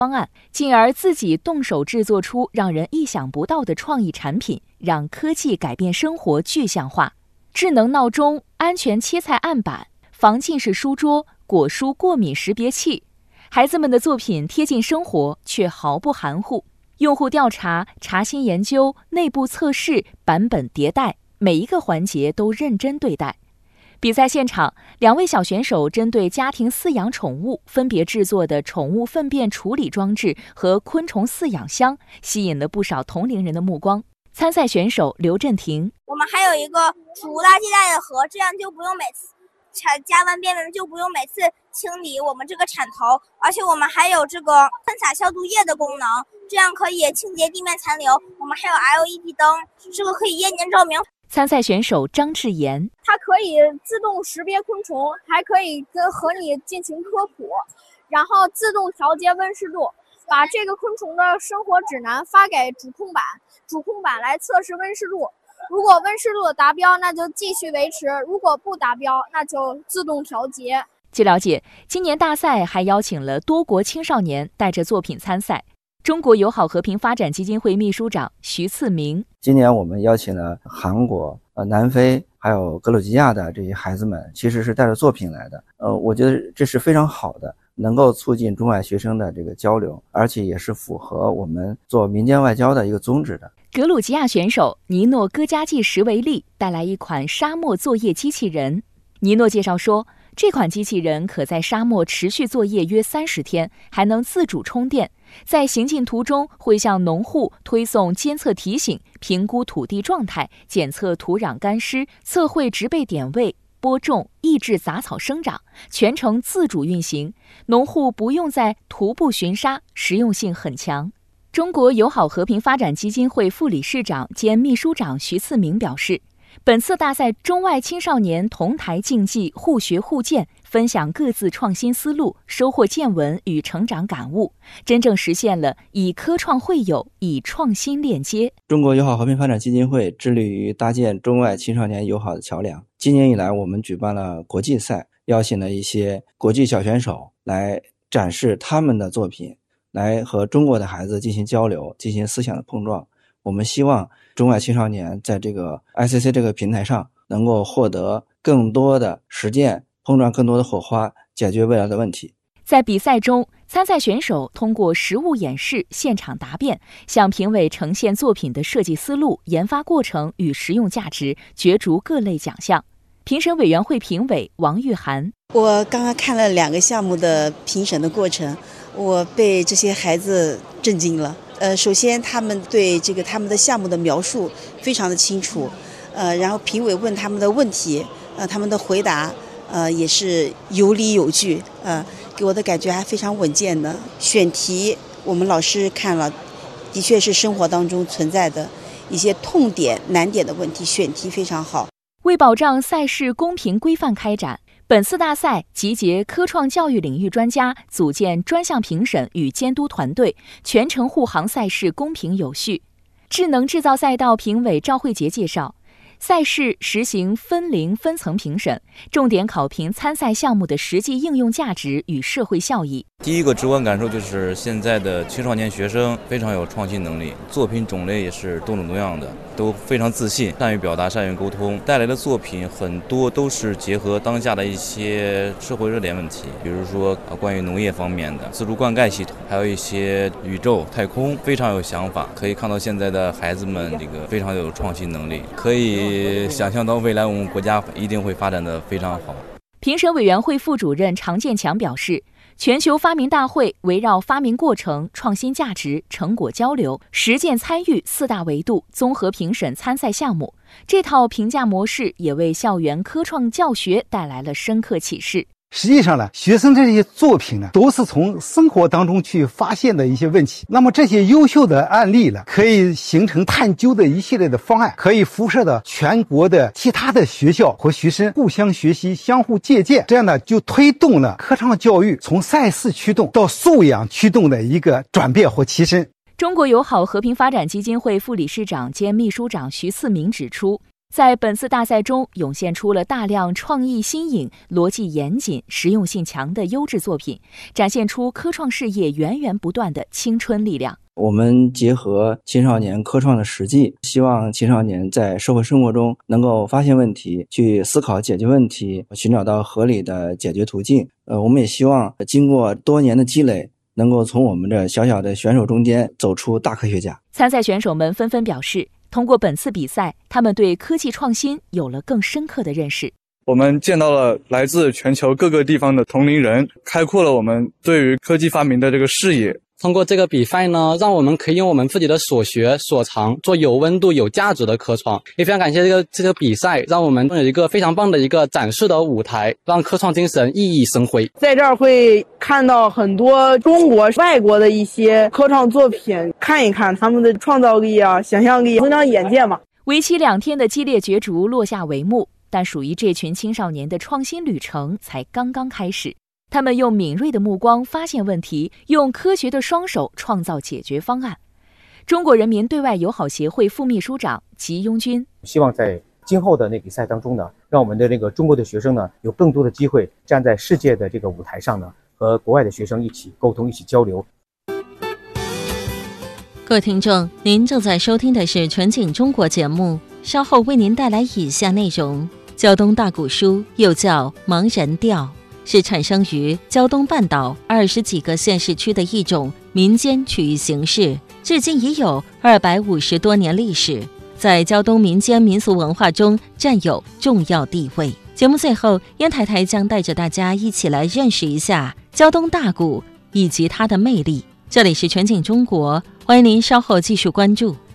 方案，进而自己动手制作出让人意想不到的创意产品，让科技改变生活具象化。智能闹钟、安全切菜案板、防近视书桌、果蔬过敏识别器，孩子们的作品贴近生活，却毫不含糊。用户调查、查新研究、内部测试、版本迭代，每一个环节都认真对待。比赛现场，2位小选手针对家庭饲养宠物分别制作的宠物粪便处理装置和昆虫饲养箱，吸引了不少同龄人的目光。参赛选手刘振廷： 我们还有一个储物垃圾袋的盒，这样就不用每次加完便就不用每次清理我们这个铲头，而且我们还有这个喷洒消毒液的功能，这样可以清洁地面残留。我们还有 LED 灯，这个可以夜间照明。 参赛选手张志言： 它可以自动识别昆虫，还可以和你进行科普，然后自动调节温湿度，把这个昆虫的生活指南发给主控板，主控板来测试温湿度。如果温湿度达标，那就继续维持；如果不达标，那就自动调节。 据了解，今年大赛还邀请了多国青少年带着作品参赛。中国友好和平发展基金会秘书长徐次明： 今年我们邀请了韩国、南非还有格鲁吉亚的这些孩子们，其实是带着作品来的。我觉得这是非常好的，能够促进中外学生的这个交流，而且也是符合我们做民间外交的一个宗旨的。 格鲁吉亚选手尼诺戈加季什维利带来一款沙漠作业机器人。尼诺介绍说，这款机器人可在沙漠持续作业约30天，还能自主充电。在行进途中会向农户推送监测提醒，评估土地状态，检测土壤干湿，测绘植被点位，播种，抑制杂草生长，全程自主运行。农户不用再徒步巡沙，实用性很强。中国友好和平发展基金会副理事长兼秘书长徐次明表示，本次大赛中外青少年同台竞技，互学互鉴，分享各自创新思路，收获见闻与成长感悟，真正实现了以科创会友，以创新链接。 中国友好和平发展基金会致力于搭建中外青少年友好的桥梁。今年以来，我们举办了国际赛，邀请了一些国际小选手来展示他们的作品，来和中国的孩子进行交流，进行思想的碰撞。我们希望中外青少年在这个 ICC 这个平台上能够获得更多的实践，碰撞更多的火花，解决未来的问题。 在比赛中，参赛选手通过实物演示、现场答辩，向评委呈现作品的设计思路、研发过程与实用价值，角逐各类奖项。评审委员会评委王玉涵： 我刚刚看了2个项目的评审的过程，我被这些孩子震惊了。首先他们对他们的项目的描述非常的清楚，然后评委问他们的问题，他们的回答也是有理有据，给我的感觉还非常稳健的。选题我们老师看了，的确是生活当中存在的一些痛点、难点的问题，选题非常好。 为保障赛事公平规范开展，本次大赛集结科创教育领域专家，组建专项评审与监督团队，全程护航赛事公平有序。智能制造赛道评委赵慧杰介绍，赛事实行分龄分层评审，重点考评参赛项目的实际应用价值与社会效益。 第一个直观感受就是现在的青少年学生非常有创新能力，作品种类也是多种多样的，都非常自信，善于表达，善于沟通，带来的作品很多都是结合当下的一些社会热点问题，比如说关于农业方面的自主灌溉系统，还有一些宇宙太空，非常有想法。可以看到现在的孩子们非常有创新能力，可以想象到未来我们国家一定会发展得非常好。 评审委员会副主任常建强表示，全球发明大会围绕发明过程、创新价值、成果交流、实践参与4大维度综合评审参赛项目。这套评价模式也为校园科创教学带来了深刻启示。 实际上呢，学生这些作品呢，都是从生活当中去发现的一些问题。那么这些优秀的案例呢，可以形成探究的一系列的方案，可以辐射到全国的其他的学校和学生互相学习、相互借鉴。这样呢，就推动了科创教育从赛事驱动到素养驱动的一个转变或提升。 中国友好和平发展基金会副理事长兼秘书长徐次明指出， 在本次大赛中，涌现出了大量创意新颖、逻辑严谨、实用性强的优质作品，展现出科创事业源源不断的青春力量。 我们结合青少年科创的实际，希望青少年在社会生活中能够发现问题，去思考解决问题，寻找到合理的解决途径。我们也希望经过多年的积累，能够从我们这小小的选手中间走出大科学家。 参赛选手们纷纷表示，通过本次比赛，他们对科技创新有了更深刻的认识。 我们见到了来自全球各个地方的同龄人，开阔了我们对于科技发明的这个视野。 通过这个比赛呢，让我们可以用我们自己的所学所长做有温度有价值的科创，也非常感谢这个比赛，让我们有一个非常棒的一个展示的舞台，让科创精神熠熠生辉。 在这儿会看到很多中国外国的一些科创作品，看一看他们的创造力啊、想象力，增长眼界嘛。 为期2天的激烈角逐落下帷幕，但属于这群青少年的创新旅程才刚刚开始。他们用敏锐的目光发现问题，用科学的双手创造解决方案。中国人民对外友好协会副秘书长吉庸军希望在今后的比赛当中呢，让我们的中国的学生呢有更多的机会站在世界的这个舞台上呢，和国外的学生一起沟通，一起交流。 各位听众，您正在收听的是全景中国节目，稍后为您带来以下内容。胶东大鼓书又叫盲人调，是产生于胶东半岛20几个县市区的一种民间曲艺形式，至今已有250多年历史，在胶东民间民俗文化中占有重要地位。节目最后，燕太太将带着大家一起来认识一下胶东大鼓以及它的魅力。这里是全景中国，欢迎您稍后继续关注。